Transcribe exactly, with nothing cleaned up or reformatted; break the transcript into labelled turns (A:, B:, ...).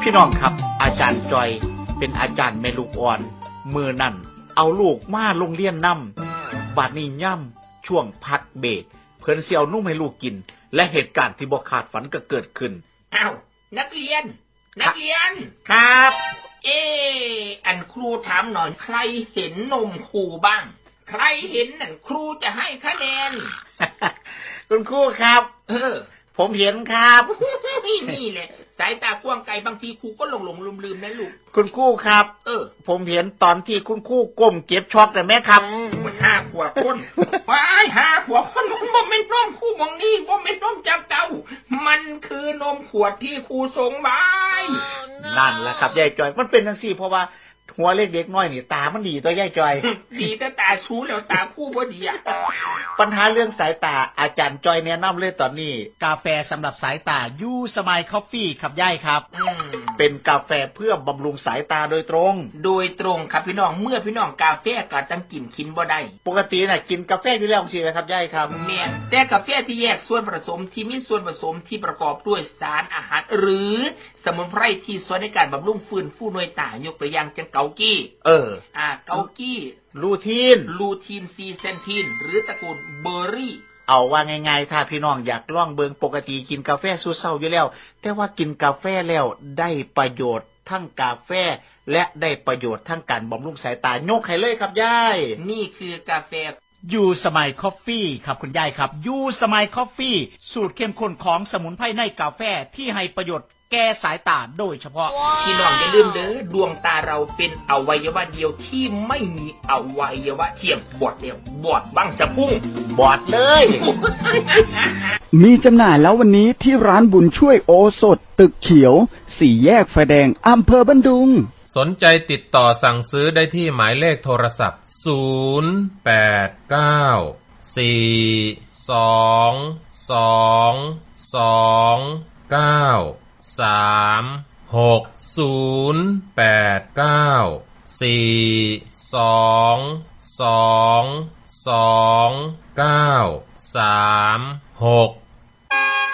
A: พี่น้องครับอาจารย์จอยเป็นอาจารย์แม่ลูกอ่อนมือนั่นเอาลูกมาโรงเรียนนำบาดนี้ย่ำช่วงพักเบรกเพิ่นสิเอานุ่มให้ลูกกินและเหตุการณ์ที่บ่คาดฝันก็เกิดขึ้น
B: อ้าวนักเรียนนักเรียน
A: ครับ
B: เอออันครูถามหน่อยใครเห็นนมครูบ้างใครเห็นนั่นครูจะให้คะแนน
A: คุณครูครับ
B: เออ
A: ผมเห็นครับ
B: นี่แหละสายตากว้างไกลบางทีครูก็หลงหลงลืมลืมนะลูก
A: คุณครูครับ
B: เออ
A: ผมเห็นตอนที่คุณครูก้มเก็บช็อกแต่แม่ครับ
B: มันห้าขวบคนว้ายห้าขวบคนมันบ่แม่นนมครูมองนี่บ่แม่นนมจากเต้ามันคือนมขวดที่ครูส่งไว้
A: นั่นแหละครับยายจอยมันเป็นจังซี่เพราะว่าหัวเล็กเด็กน้อยนี่ตามันดีตัวยายจอย
B: ดีแต่ตาชูแล้วตาคู่บ่ดีอ่ะ
A: ปัญหาเรื่องสายตาอาจารย์จอยแนะนำเลยตอนนี้กาแฟสำหรับสายตายูสมายคอฟฟี่ครับยายครับเป็นกาแฟเพื่อบำรุงสายตาโดยตรง
B: โดยตรงครับพี่น้องเมื่อพี่น้องกาแฟก็ต้องกินกินบ่ได้
A: ปกติน่ะกินกาแฟอยู่แล้วสิครับยายครับ
B: แม่นแต่กาแฟที่แยกส่วนผสมที่มีส่วนผสมที่ประกอบด้วยสารอาหารหรือสมุนไพรที่ช่วยในการบำรุงฟื้นฟูหน่วยตายกตัวอย่างเช่นเกากี้
A: เออ
B: อ่าเกากี้
A: ลูทีน
B: ลูทีนซีเซนทีนหรือตระกูลเบอร์รี่
A: เอาว่าง่ายๆถ้าพี่น้องอยากลองเบิ่งปกติกินกาแฟสูตรเช้าอยู่แล้วแต่ว่ากินกาแฟแล้วได้ประโยชน์ทั้งกาแฟและได้ประโยชน์ทั้งการบำรุงสายตายกให้เลยครับยาย
B: นี่คือกาแฟ
A: ยูสมายคอฟฟี่ครับคุณยายครับยูสมายคอฟฟี่สูตรเข้มข้นของสมุนไพรในกาแฟที่ให้ประโยชน์แก้สายตาโดยเฉพาะ
B: พี่น้องอย่าลืมเด้อดวงตาเราเป็นอวัยวะเดียวที่ไม่มีอวัยวะเทียมบอดเดียวบอดบังสะพุ่ง
A: บอดเลย
C: มีจำหน่ายแล้ววันนี้ที่ร้านบุญช่วยโอสถตึกเขียวสี่แยกไฟแดงอำเภอบันดุง
D: สนใจติดต่อสั่งซื้อได้ที่หมายเลขโทรศัพท์ศูนย์ แปด เก้า สี่ สอง สอง สอง เก้า สาม หก ศูนย์ แปด เก้า สี่ สอง สอง สอง เก้า สาม หก